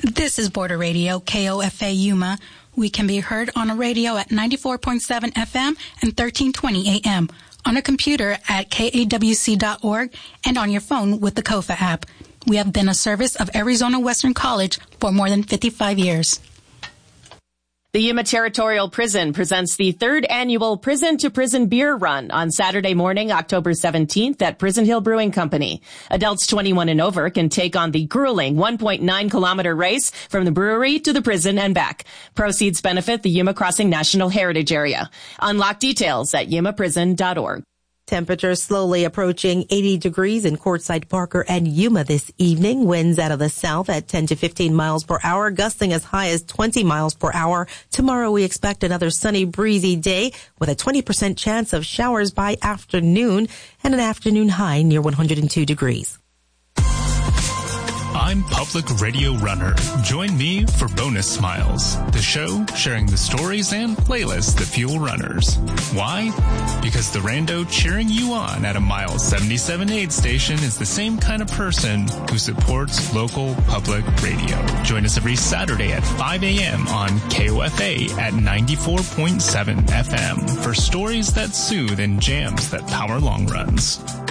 This is Border Radio, KOFA Yuma. We can be heard on a radio at 94.7 FM and 1320 AM, on a computer at kawc.org, and on your phone with the KOFA app. We have been a service of Arizona Western College for more than 55 years. The Yuma Territorial Prison presents the third annual Prison to Prison Beer Run on Saturday morning, October 17th at Prison Hill Brewing Company. Adults 21 and over can take on the grueling 1.9-kilometer race from the brewery to the prison and back. Proceeds benefit the Yuma Crossing National Heritage Area. Unlock details at yumaprison.org. Temperatures slowly approaching 80 degrees in Quartzsite, Parker, and Yuma this evening. Winds out of the south at 10 to 15 miles per hour, gusting as high as 20 miles per hour. Tomorrow we expect another sunny, breezy day with a 20% chance of showers by afternoon and an afternoon high near 102 degrees. I'm Public Radio Runner. Join me for Bonus Smiles, the show sharing the stories and playlists that fuel runners. Why? Because the rando cheering you on at a Mile 77 aid station is the same kind of person who supports local public radio. Join us every Saturday at 5 a.m. on KOFA at 94.7 FM for stories that soothe and jams that power long runs.